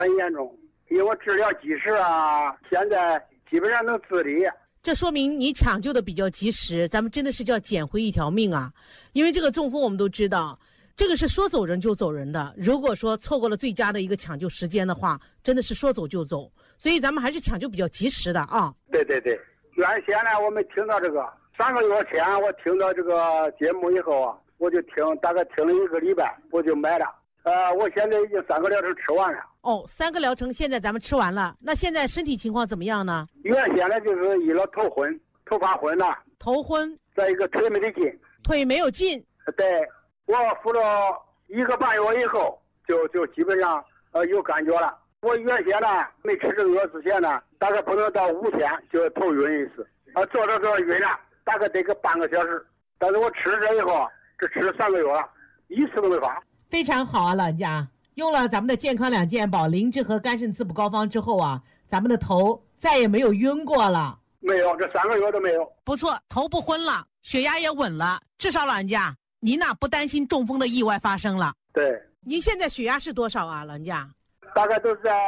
很严重，因为我治疗及时啊，现在基本上能自理。 这说明你抢救的比较及时，咱们真的是叫捡回一条命啊！因为这个中风我们都知道，这个是说走人就走人的。如果说错过了最佳的一个抢救时间的话，真的是说走就走。所以咱们还是抢救比较及时的啊。 对对对，原先呢，我们听到这个3个月前，我听到这个节目以后啊，我就大概听了1个礼拜，我就买了。我现在已经3个疗程吃完了。 哦，3个疗程现在咱们吃完了，那现在身体情况怎么样呢？ 原先呢就是一了头发昏了， 头昏， 再一个腿没得劲， 腿没有劲。 对，我服了1个半月以后，就基本上有感觉了。我原先呢没吃这个药之前呢，大概不能到5天就头晕一次，坐着晕了，大概得个半个小时。但是我吃这以后，这吃了3个月了，一次都没发。 非常好啊，老人家，用了咱们的健康2件宝灵芝和肝肾滋补膏方之后啊，咱们的头再也没有晕过了。 没有，这3个月都没有。 不错，头不昏了，血压也稳了，至少老人家您呐不担心中风的意外发生了。 对。 您现在血压是多少啊，老人家？ 大概都是在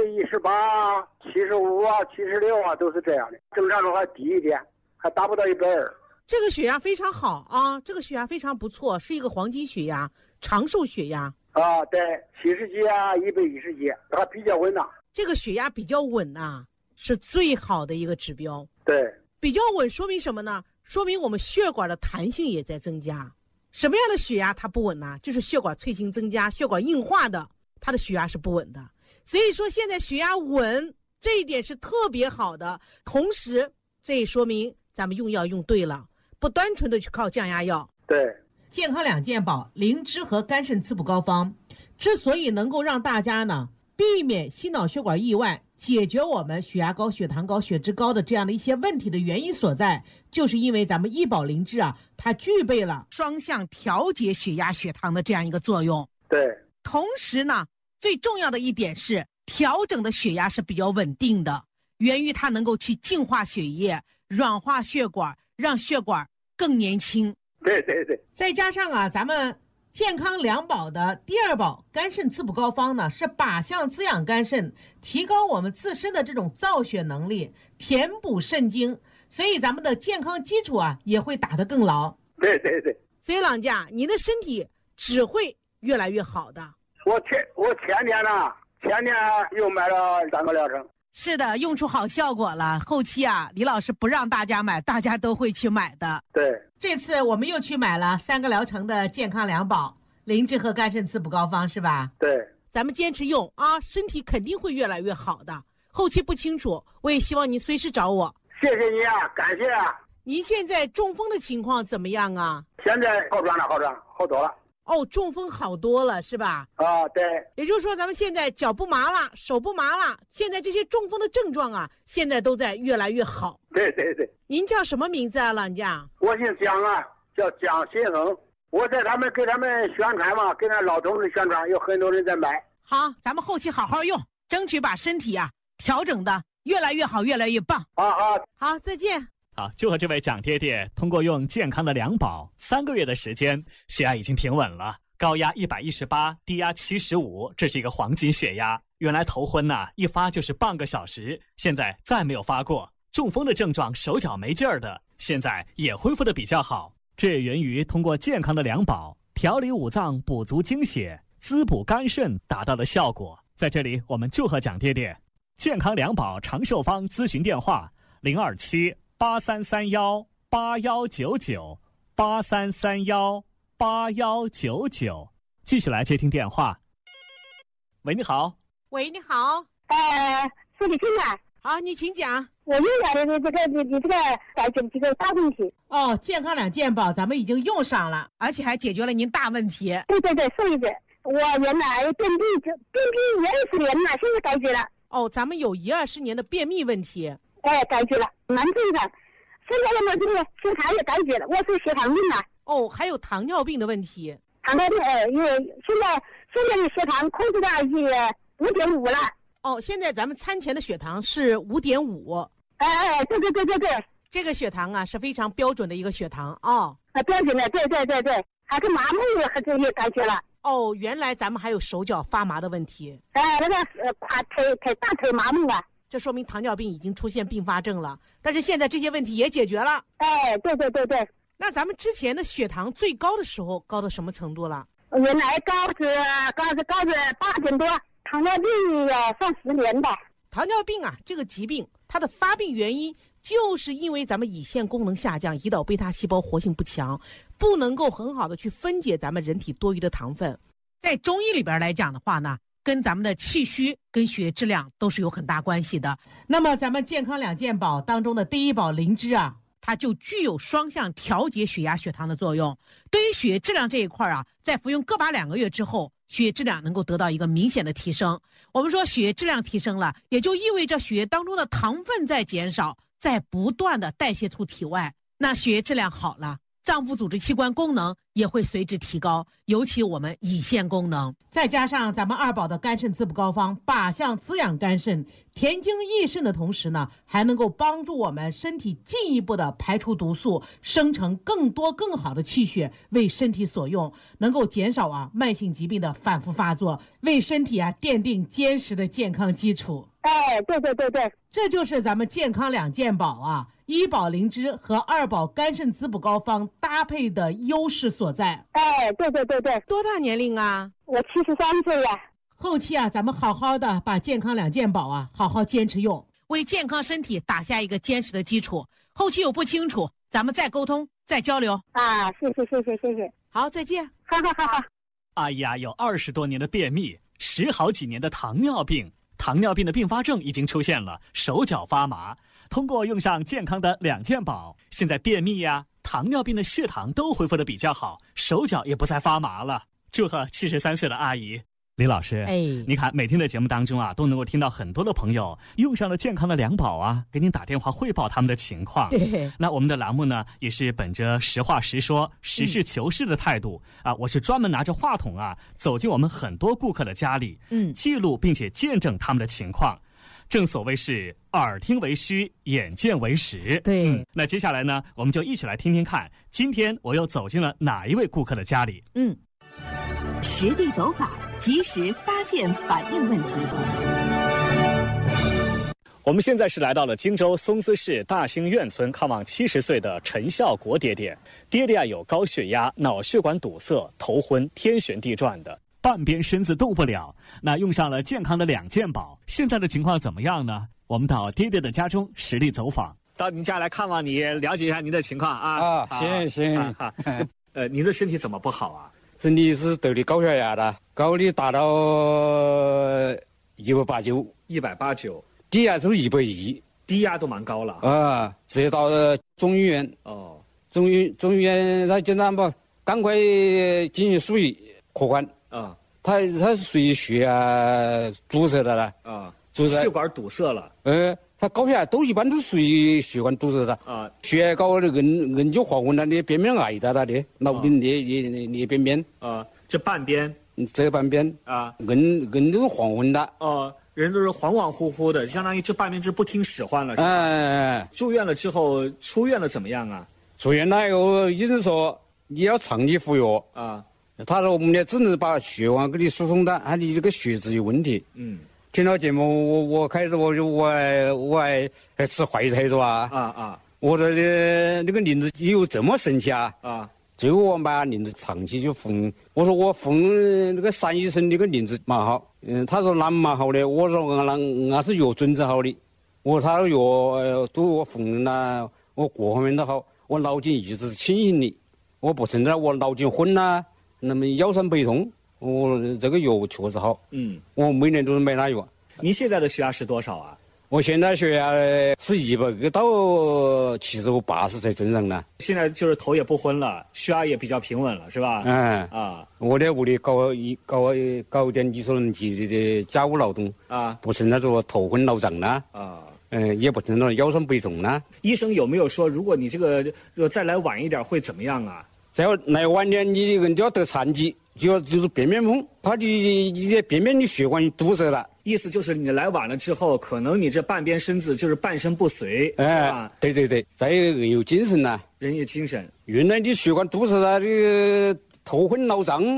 118、75啊、76啊，都是这样的。正常的话低一点，还达不到120。 这个血压非常好啊，这个血压非常不错，是一个黄金血压，长寿血压。 啊，对，70几啊，110几，它比较稳呐。 这个血压比较稳呐，是最好的一个指标。 对， 比较稳说明什么呢？说明我们血管的弹性也在增加。什么样的血压它不稳呢？就是血管脆性增加、血管硬化的，它的血压是不稳的。所以说现在血压稳，这一点是特别好的。同时，这也说明咱们用药用对了，不单纯的去靠降压药。 对， 健康2件宝灵芝和肝肾滋补膏方，之所以能够让大家呢避免心脑血管意外，解决我们血压高、血糖高、血脂高的这样的一些问题的原因所在，就是因为咱们医保灵芝啊，它具备了双向调节血压、血糖的这样一个作用。 对， 同时呢，最重要的一点是调整的血压是比较稳定的，源于它能够去净化血液、软化血管，让血管更年轻。 对对对， 再加上啊，咱们健康2宝的第2宝肝肾滋补膏方呢，是靶向滋养肝肾，提高我们自身的这种造血能力，填补肾精，所以咱们的健康基础啊也会打得更牢。 对对对， 所以老人家，您的身体只会越来越好的。 我前年呢，又买了3个疗程。 是的，用出好效果了。后期啊，李老师不让大家买，大家都会去买的。 对， 这次我们又去买了3个疗程的健康2宝灵芝和肝肾滋补膏方，是吧？ 对， 咱们坚持用啊，身体肯定会越来越好的。后期不清楚，我也希望您随时找我。 谢谢你啊，感谢啊。 您现在中风的情况怎么样啊？ 现在好转了，好多了。 哦，中风好多了是吧？ 啊，对。 也就是说咱们现在脚不麻了，手不麻了，现在这些中风的症状啊，现在都在越来越好。 对对对。 您叫什么名字啊，老人家？ 我姓姜啊，叫姜新恒。我在给他们宣传嘛，给那老同志宣传，有很多人在买。 好，咱们后期好好用，争取把身体啊调整的越来越好，越来越棒。好，再见。 好，祝贺这位蒋爹爹通过用健康的2宝3个月的时间，血压已经平稳了，高压118，低压75，这是一个黄金血压。原来头昏呐，一发就是半个小时，现在再没有发过。中风的症状，手脚没劲儿的，现在也恢复的比较好。这也源于通过健康的2宝调理五脏，补足精血，滋补肝肾达到了效果。在这里我们祝贺蒋爹爹。健康2宝长寿方咨询电话027-8331-8199，8331-8199。继续来接听电话。喂，你好。 喂，你好。 是李青啊。 好，你请讲。 我用了的这个改决这个大问题。 哦，健康2件宝咱们已经用上了，而且还解决了您大问题。 对对对，是的。我原来便秘20年了，现在改决了。 哦，咱们有20年的便秘问题。 改决了，蛮正常。现在我这个血糖也改决了，我是血糖病了。 哦，还有糖尿病的问题。 糖尿病，因为现在的血糖控制到5.5了。 哦，现在咱们餐前的血糖是5.5。 对， 这个血糖啊是非常标准的一个血糖哦。 标准的，对，还跟麻木也改决了。 哦，原来咱们还有手脚发麻的问题。 那个大腿麻木啊。 这说明糖尿病已经出现并发症了，但是现在这些问题也解决了。 哎，对。 那咱们之前的血糖最高的时候高到什么程度了？ 原来高是8点多，糖尿病要上10年的。 糖尿病啊，这个疾病它的发病原因就是因为咱们胰腺功能下降，胰岛贝塔细胞活性不强，不能够很好的去分解咱们人体多余的糖分。在中医里边来讲的话呢，跟咱们的气虚跟血液质量都是有很大关系的。那么咱们健康两件宝当中的第一宝灵芝啊，它就具有双向调节血压血糖的作用。对于血液质量这一块啊，在服用个把2个月之后，血液质量能够得到一个明显的提升。我们说血液质量提升了，也就意味着血液当中的糖分在减少，在不断的代谢出体外。那血液质量好了，脏腑组织器官功能也会随之提高，尤其我们胰腺功能。再加上咱们2宝的肝肾滋补膏方靶向滋养肝肾、填精益肾的同时呢，还能够帮助我们身体进一步的排出毒素，生成更多更好的气血为身体所用，能够减少慢性疾病的反复发作，为身体奠定坚实的健康基础。 哎，对， 这就是咱们健康两件宝1宝灵芝和2宝肝肾滋补膏方搭配的优势所在。 哎，对。 多大年龄啊？ 我73岁呀。 后期咱们好好的把健康两件宝好好坚持用，为健康身体打下一个坚实的基础。后期有不清楚，咱们再沟通再交流啊。谢谢。 好，再见。 好。 哎呀，有20多年的便秘，10好几年的糖尿病，糖尿病的并发症已经出现了，手脚发麻。通过用上健康的两件宝，现在便秘糖尿病的血糖都恢复得比较好，手脚也不再发麻了。祝贺73岁的阿姨。李老师，你看每天的节目当中都能够听到很多的朋友用上了健康的两宝给您打电话汇报他们的情况。 对， 那我们的栏目呢，也是本着实话实说、实事求是的态度我是专门拿着话筒走进我们很多顾客的家里，记录并且见证他们的情况。正所谓是耳听为虚，眼见为实。 对， 那接下来呢，我们就一起来听听看，今天我又走进了哪一位顾客的家里。 实地走访，及时发现反映问题。 我们现在是来到了荆州松滋市大兴苑村看望70岁的陈孝国爹爹。爹爹有高血压、脑血管堵塞、头昏、天旋地转的，半边身子动不了。那用上了健康的两件宝，现在的情况怎么样呢？我们到爹爹的家中实地走访，到您家来看望你，了解一下您的情况行。 您的身体怎么不好身体是得的高血压的，高的达到189，低压都120， 低压都蛮高了直接到中医院。中医院他经常赶快进行输液扩管他是属于血压阻塞的了血管堵塞了。 他高血压一般都属于血管堵塞的血压高的人就黄昏了，你边边挨到的脑顶裂边边这半边人都是黄昏的人都是恍恍惚惚的，相当于这半边是不听使唤了。是吧？住院了之后，出院了怎么样出院了以后，医生说你要长期服药他说我们呢只能把血管给你输送的，你这个血脂有问题。听到节目，我开始我还持怀疑态度我说那个灵芝有这么神奇最后我把灵芝长期就服用。我说我服用那个3医生那个灵芝蛮好。他说那蛮好的。我说那是药准则好的。我说他的药对我服用了，我各方面都好，我脑筋一直是清醒的，我不存在我脑筋昏那么腰酸背痛。我这个药确实好。我每年都是买那药。 您现在的血压是多少我现在血压是100到75、80才正常呢。 现在就是头也不昏了，血压也比较平稳了，是吧？ 我在屋里搞点力所能及的家务劳动不存在说头昏脑胀也不存在腰酸背痛医生有没有说，如果你这个再来晚一点会怎么样再要来晚点，你这个人就要得残疾，就是便便风，怕你的便便的血管堵塞了。 意思就是你来晚了之后，可能你这半边身子就是半身不遂，是吧？ 对，再有精神人有精神。 原来你血管堵塞了，这个头昏脑胀，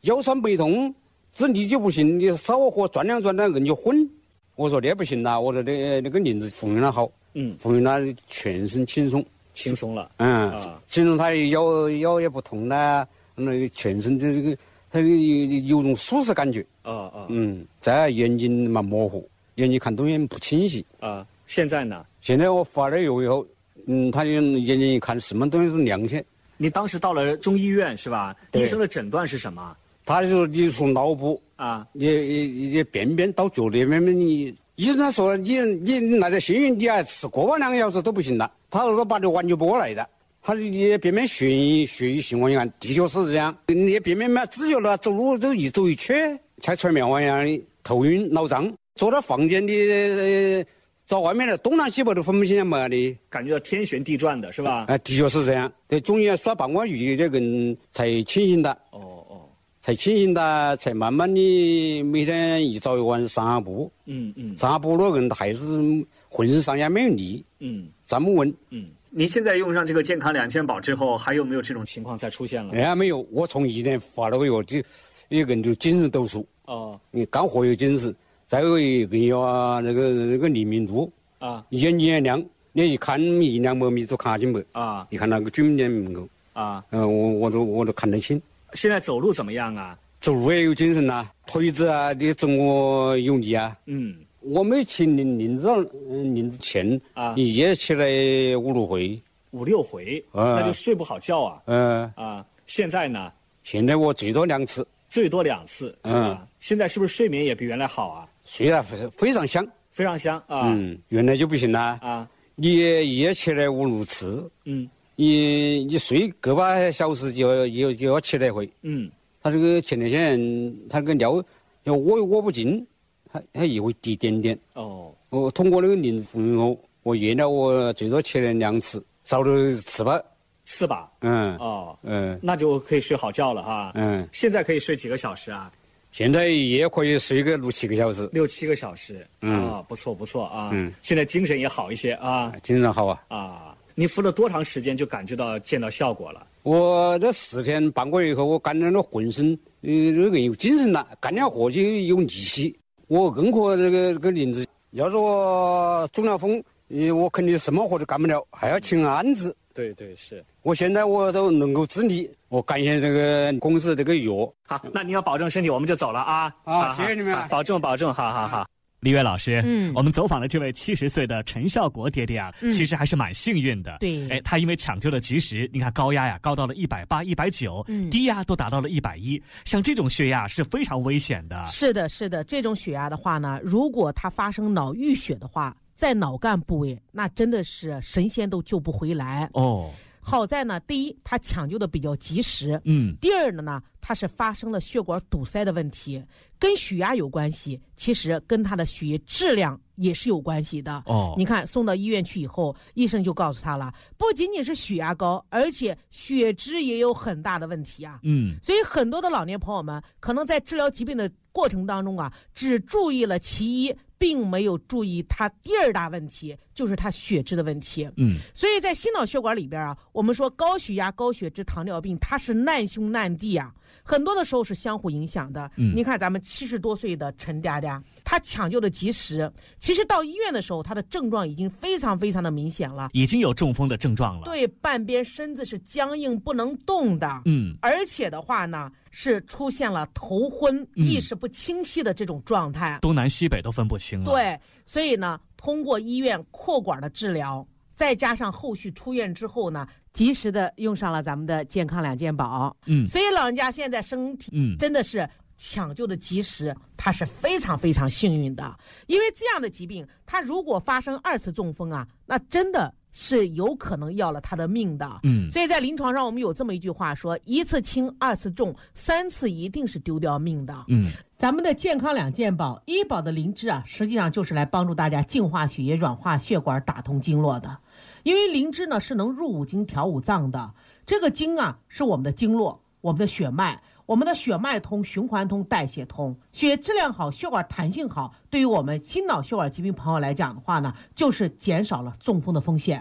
腰酸背痛，这你就不行，你少喝转两人就昏。我说那不行啦，我说那个灵芝服用了好，服用了全身轻松了，轻松，他腰也不痛啦，那个全身的这个他有种舒适感觉，再眼睛蛮模糊，眼睛看东西不清晰啊。现在呢？ 现在我发了药以后，他眼睛一看什么东西都亮起来。 你当时到了中医院是吧？医生的诊断是什么？ 他就说你从脑部啊，你便到脚那边，你医生他说你来到幸运，你还吃过半2个小时都不行了。他说把你完全不过来的，他你便血液性往样，的确是这样。你便嘛，只觉得走路都一走一瘸，像全面往样的，头晕脑胀，坐到房间里。找外面的东南西北都分不清么的， 感觉到天旋地转的是吧？ 的确是这样。在中医院耍半碗鱼，这个才清醒的。才清醒的，才慢慢的每天一早一晚上下步。上下步那个人还是浑身上下没有力。站不稳。 您现在用上这个健康2件宝之后，还有没有这种情况再出现了？ 没有，我从1年发了个药，就一个人就精神抖擞。你刚活有精神。再有一个药那个黎明珠啊，眼睛也亮，你一看1-2百米都看得清白啊。你看那个军店门口啊，我都看得清。 现在走路怎么样啊？ 走路也有精神呐，腿子啊，你整我有力啊。我每请林子钱啊，一夜起来5-6回 ，5-6回，那就睡不好觉啊。现在呢？ 现在我最多2次。 最多2次是吧？现在是不是睡眠也比原来好啊？ 睡得非常香， 非常香啊！ 原来就不行了啊！你一夜起来5-6次，你睡个把小时就要起来回，他这个前列腺，他这个尿要窝不进，他也会滴点点。我通过那个灵芝服用后，我夜了我最多起来2次，少了次吧。那就可以睡好觉了哈。现在可以睡几个小时啊？ 现在也可以睡个6-7个小时。 6-7个小时，不错啊。现在精神也好一些啊。 精神好啊。你服了多长时间就见到效果了？ 我这10天半个月以后，我感觉到浑身这个有精神了，干点活就有力气。我任何这个灵芝，要是我中了风，我肯定什么活都干不了，还要请安置。 对，是。 我现在我都能够自理，我感谢这个公司这个药。 好，那你要保重身体，我们就走了啊！ 谢谢你们， 保重，好。李月老师，我们走访了这位70岁的陈孝国爹爹啊，其实还是蛮幸运的。 对， 他因为抢救的及时，你看高压呀高到了180、190，低压都达到了110，像这种血压是非常危险的。 是的，这种血压的话呢，如果它发生脑淤血的话，在脑干部位，那真的是神仙都救不回来。好在呢，第一，它抢救的比较及时，第二呢，它是发生了血管堵塞的问题，跟血压有关系，其实跟它的血液质量也是有关系的。你看送到医院去以后，医生就告诉他了，不仅仅是血压高，而且血脂也有很大的问题啊。所以很多的老年朋友们可能在治疗疾病的过程当中啊，只注意了其一，并没有注意它第2大问题，就是它血脂的问题。所以在心脑血管里边啊，我们说高血压、高血脂、糖尿病，它是难兄难弟啊，很多的时候是相互影响的。你看咱们70多岁的陈嗲嗲，他抢救的及时，其实到医院的时候，他的症状已经非常非常的明显了， 已经有中风的症状了。 对，半边身子是僵硬不能动的。而且的话呢，是出现了头昏、意识不清晰的这种状态， 东南西北都分不清了。 对，所以呢，通过医院扩管的治疗，再加上后续出院之后呢，及时的用上了咱们的健康2件宝。所以老人家现在身体真的是抢救的及时，他是非常非常幸运的。因为这样的疾病，他如果发生2次中风啊，那真的是有可能要了他的命的。所以在临床上我们有这么一句话说，1次轻2次重，3次一定是丢掉命的。咱们的健康2件宝，医保的灵芝啊，实际上就是来帮助大家净化血液、软化血管、打通经络的。因为灵芝呢是能入5经、调5脏的，这个经啊是我们的经络，我们的血脉。我们的血脉通、循环通、代谢通，血液质量好，血管弹性好，对于我们心脑血管疾病朋友来讲的话呢，就是减少了中风的风险。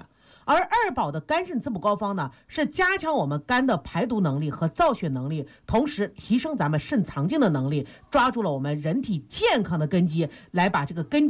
而二宝的肝肾滋补膏方呢，是加强我们肝的排毒能力和造血能力，同时提升咱们肾藏精的能力，抓住了我们人体健康的根基，来把这个根基